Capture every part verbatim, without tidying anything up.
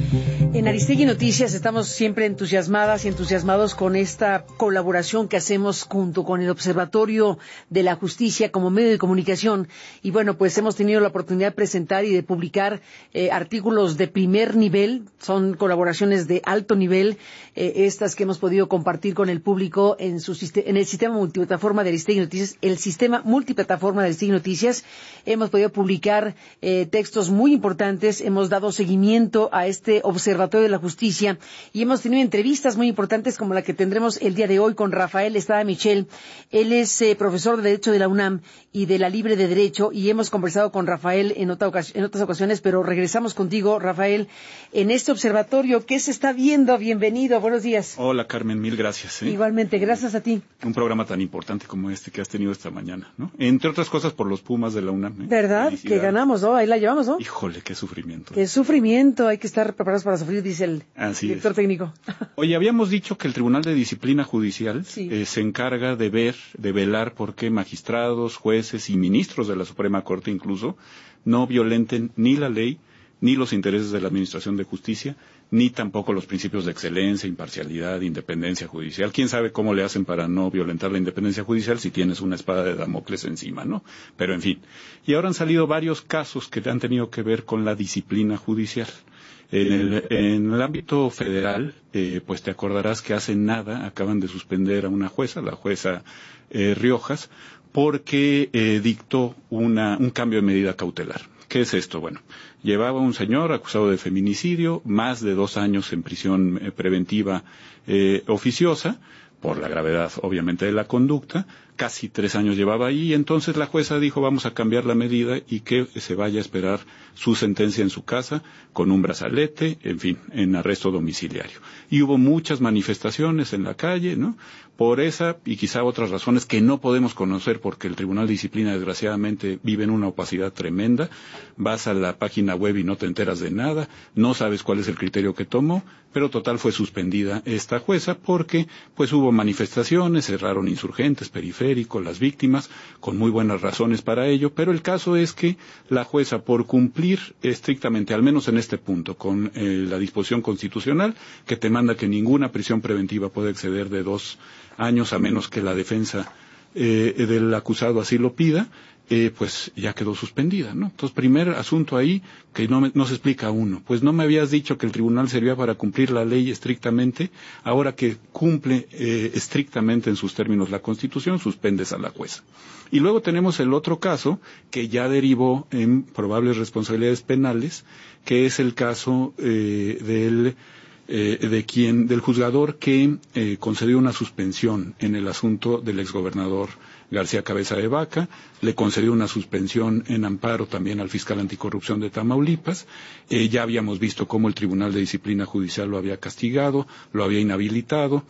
En Aristegui Noticias estamos siempre entusiasmadas y entusiasmados con esta colaboración que hacemos junto con el Observatorio de la Justicia como medio de comunicación. Y bueno, pues hemos tenido la oportunidad de presentar y de publicar eh, artículos de primer nivel. Son colaboraciones de alto nivel, eh, estas que hemos podido compartir con el público en, su, en el sistema multiplataforma de Aristegui Noticias. El sistema multiplataforma de Aristegui Noticias. Hemos podido publicar eh, textos muy importantes. Hemos dado seguimiento a este Observatorio de la Justicia y hemos tenido entrevistas muy importantes como la que tendremos el día de hoy con Rafael Estrada Michel. Él es eh, profesor de Derecho de la UNAM y de la Libre de Derecho, y hemos conversado con Rafael en, otra ocasión, en otras ocasiones, pero regresamos contigo, Rafael, en este observatorio. ¿Qué se está viendo? Bienvenido, buenos días. Hola, Carmen, mil gracias. ¿eh? Igualmente, gracias a ti. Un programa tan importante como este que has tenido esta mañana, ¿no? Entre otras cosas por los Pumas de la UNAM. ¿eh? ¿Verdad? Que ganamos, ¿no? Ahí la llevamos, ¿no? Híjole, qué sufrimiento. Qué sufrimiento, hay que estar preparados para sufrir, dice el Así director es. técnico. Oye, habíamos dicho que el Tribunal de Disciplina Judicial sí. eh, se encarga de ver, de velar por qué magistrados, jueces y ministros de la Suprema Corte incluso no violenten ni la ley, ni los intereses de la Administración de Justicia, ni tampoco los principios de excelencia, imparcialidad, independencia judicial. ¿Quién sabe cómo le hacen para no violentar la independencia judicial si tienes una espada de Damocles encima, ¿no? Pero en fin. Y ahora han salido varios casos que han tenido que ver con la disciplina judicial. En el, en el ámbito federal, eh, pues te acordarás que hace nada acaban de suspender a una jueza, la jueza eh, Riojas, porque eh, dictó una, un cambio de medida cautelar. ¿Qué es esto? Bueno, llevaba un señor acusado de feminicidio, más de dos años en prisión eh, preventiva eh, oficiosa, por la gravedad, obviamente, de la conducta. Casi tres años llevaba ahí, y entonces la jueza dijo, vamos a cambiar la medida y que se vaya a esperar su sentencia en su casa, con un brazalete, en fin, en arresto domiciliario. Y hubo muchas manifestaciones en la calle, ¿no? Por esa y quizá otras razones que no podemos conocer porque el Tribunal de Disciplina, desgraciadamente, vive en una opacidad tremenda. Vas a la página web y no te enteras de nada, no sabes cuál es el criterio que tomó, pero total fue suspendida esta jueza porque, pues, hubo manifestaciones, cerraron Insurgentes, Periférico, las víctimas, con muy buenas razones para ello, pero el caso es que la jueza, por cumplir estrictamente, al menos en este punto, con eh, la disposición constitucional, que te manda que ninguna prisión preventiva puede exceder de dos años a menos que la defensa eh, del acusado así lo pida, eh, pues ya quedó suspendida, ¿no? Entonces, primer asunto ahí que no, me, no se explica a uno. Pues no me habías dicho que el tribunal servía para cumplir la ley estrictamente, ahora que cumple eh, estrictamente en sus términos la Constitución, suspendes a la jueza. Y luego tenemos el otro caso que ya derivó en probables responsabilidades penales, que es el caso eh, del Eh, de quien, del juzgador que eh, concedió una suspensión en el asunto del exgobernador García Cabeza de Vaca, le concedió una suspensión en amparo también al fiscal anticorrupción de Tamaulipas. Eh, ya habíamos visto cómo el Tribunal de Disciplina Judicial lo había castigado, lo había inhabilitado,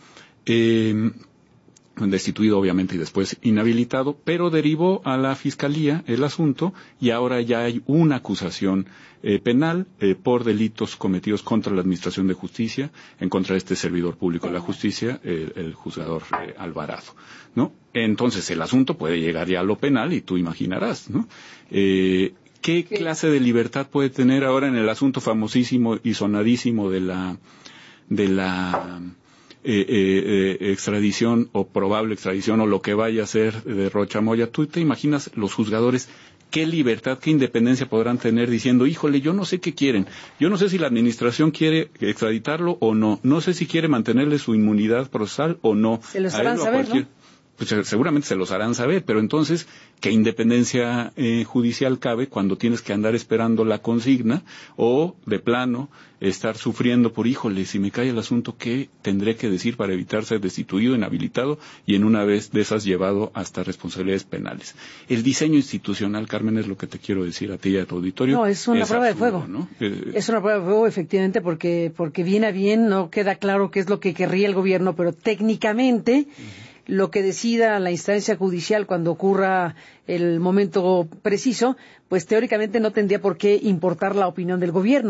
eh, destituido obviamente y después inhabilitado, pero derivó a la Fiscalía el asunto y ahora ya hay una acusación eh, penal eh, por delitos cometidos contra la Administración de Justicia, en contra de este servidor público de la justicia, eh, el juzgador eh, Alvarado, ¿no? Entonces el asunto puede llegar ya a lo penal y tú imaginarás, ¿no? Eh, ¿Qué clase de libertad puede tener ahora en el asunto famosísimo y sonadísimo de la de la Eh, eh, eh, extradición o probable extradición o lo que vaya a ser de Rocha Moya? ¿Tú te imaginas los juzgadores qué libertad, qué independencia podrán tener diciendo, híjole, yo no sé qué quieren, yo no sé si la administración quiere extraditarlo o no, no sé si quiere mantenerle su inmunidad procesal o no? Se los harán saber, ¿no? Pues seguramente se los harán saber, pero entonces, ¿qué independencia eh, judicial cabe cuando tienes que andar esperando la consigna o, de plano, estar sufriendo por, híjole, si me cae el asunto, ¿qué tendré que decir para evitar ser destituido, inhabilitado y en una vez de esas llevado hasta responsabilidades penales? El diseño institucional, Carmen, es lo que te quiero decir a ti y a tu auditorio. No, es una es prueba absurdo, de fuego. ¿no? Eh, es una prueba de fuego, efectivamente, porque, porque bien a bien no queda claro qué es lo que querría el gobierno, pero técnicamente uh-huh. Lo que decida la instancia judicial cuando ocurra el momento preciso, pues teóricamente no tendría por qué importar la opinión del gobierno.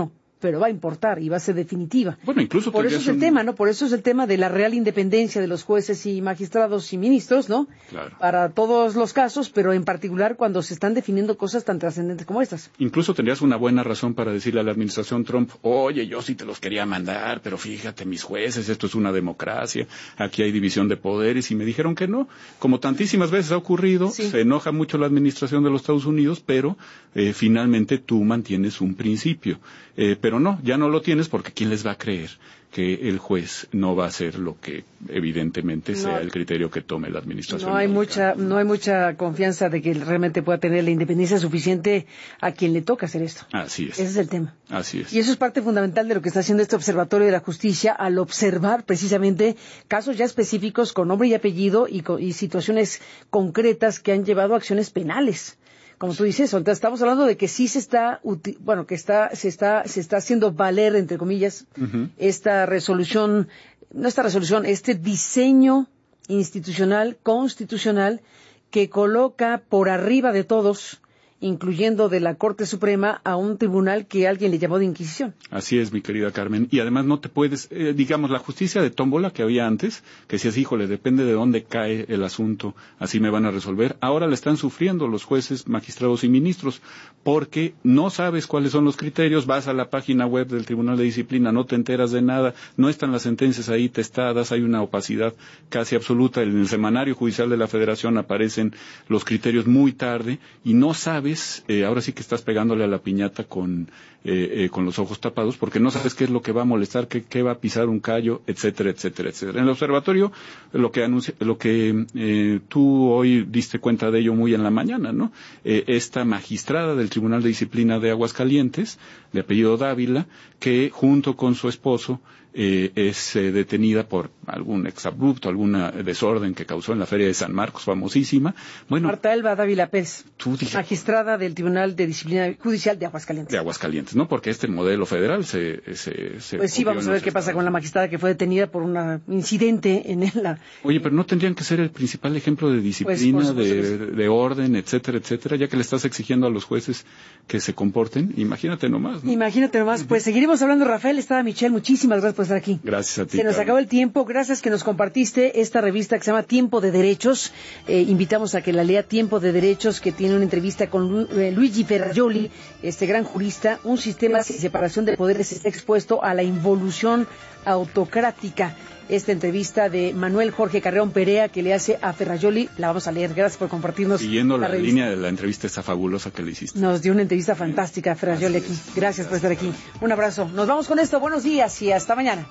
pero va a importar y va a ser definitiva. Bueno, incluso por eso es el un... tema, ¿no? Por eso es el tema de la real independencia de los jueces y magistrados y ministros, ¿no? Claro. Para todos los casos, pero en particular cuando se están definiendo cosas tan trascendentes como estas. Incluso tendrías una buena razón para decirle a la administración Trump, oye, yo sí te los quería mandar, pero fíjate, mis jueces, esto es una democracia, aquí hay división de poderes, y me dijeron que no. Como tantísimas veces ha ocurrido, sí. Se enoja mucho la administración de los Estados Unidos, pero eh, finalmente tú mantienes un principio. Eh, pero no, ya no lo tienes porque ¿quién les va a creer que el juez no va a hacer lo que evidentemente no, sea el criterio que tome la administración? No hay mucha, no hay mucha confianza de que realmente pueda tener la independencia suficiente a quien le toca hacer esto. Así es. Ese es el tema. Así es. Y eso es parte fundamental de lo que está haciendo este Observatorio de la Justicia al observar precisamente casos ya específicos con nombre y apellido y, y situaciones concretas que han llevado a acciones penales. Como tú dices, entonces estamos hablando de que sí se está, bueno, que está, se está, se está haciendo valer, entre comillas, uh-huh. esta resolución, no esta resolución, este diseño institucional, constitucional, que coloca por arriba de todos, incluyendo de la Corte Suprema, a un tribunal que alguien le llamó de Inquisición. Así es, mi querida Carmen. Y además no te puedes, eh, digamos, la justicia de tómbola que había antes, que decías, híjole, depende de dónde cae el asunto, así me van a resolver. Ahora la están sufriendo los jueces, magistrados y ministros, porque no sabes cuáles son los criterios, vas a la página web del Tribunal de Disciplina, no te enteras de nada, no están las sentencias ahí testadas, hay una opacidad casi absoluta. En el Semanario Judicial de la Federación aparecen los criterios muy tarde y no sabes. Eh, ahora sí que estás pegándole a la piñata con, eh, eh, con los ojos tapados porque no sabes qué es lo que va a molestar, qué, qué va a pisar un callo, etcétera, etcétera, etcétera. En el observatorio, lo que anuncia, lo que eh, tú hoy diste cuenta de ello muy en la mañana, ¿no? Eh, esta magistrada del Tribunal de Disciplina de Aguascalientes, de apellido Dávila, que junto con su esposo Eh, es eh, detenida por algún exabrupto, algún desorden que causó en la Feria de San Marcos, famosísima. Bueno, Marta Elba Dávila Pérez, tú dije, magistrada del Tribunal de Disciplina Judicial de Aguascalientes. De Aguascalientes, ¿no? Porque este modelo federal se... se, se pues sí, vamos a ver qué pasa con la magistrada que fue detenida por un incidente en la... Oye, pero ¿no tendrían que ser el principal ejemplo de disciplina, pues, de, de orden, etcétera, etcétera, ya que le estás exigiendo a los jueces que se comporten? Imagínate nomás, ¿no? Imagínate nomás. Uh-huh. Pues seguiremos hablando, Rafael Estrada Michel, muchísimas gracias por estar aquí. Gracias a ti. Se nos Carmen. acabó el tiempo. Gracias que nos compartiste esta revista que se llama Tiempo de Derechos. Eh, invitamos a que la lea, Tiempo de Derechos, que tiene una entrevista con Lu- eh, Luigi Ferrajoli, este gran jurista. Un sistema sin separación de poderes está expuesto a la involución autocrática. Esta entrevista de Manuel Jorge Carreón Perea que le hace a Ferrajoli, la vamos a leer. Gracias por compartirnos. Siguiendo la, la línea de la entrevista esa fabulosa que le hiciste. Nos dio una entrevista fantástica a Ferrajoli aquí. Gracias por estar aquí. Un abrazo. Nos vamos con esto. Buenos días y hasta mañana.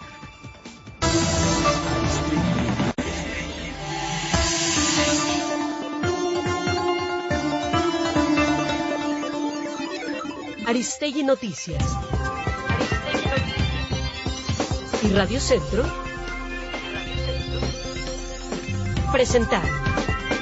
Aristegui Noticias y Radio Centro presentaron